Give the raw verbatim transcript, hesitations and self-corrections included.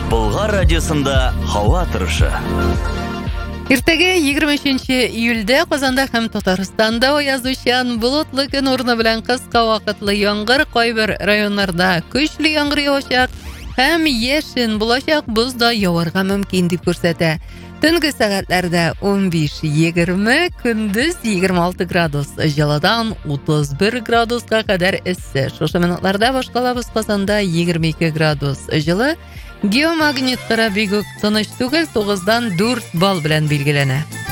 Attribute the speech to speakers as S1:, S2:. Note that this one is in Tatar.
S1: Болгар радиосында һава торышы.
S2: Иртәгә егерме өченче июльдә Казанда һәм Татарстанда аязучан болытлы көн урыны белән кыска вакытлы яңгыр, кайбер районнарда көчле яңгыр явачак һәм яшен булачак, боз да яварга мөмкин дип күрсәтә. Төнге сәгатьләрдә ун биш егерме, көндез егерме алты градус, җылыдан утыз бер градуска кадәр эссе. Шушы минутларда башкалабыз Казанда егерме ике градус җылы. Геомагнит кара бигүк тыныч түгел, тугыздан дүрт балл белән билгеләнә.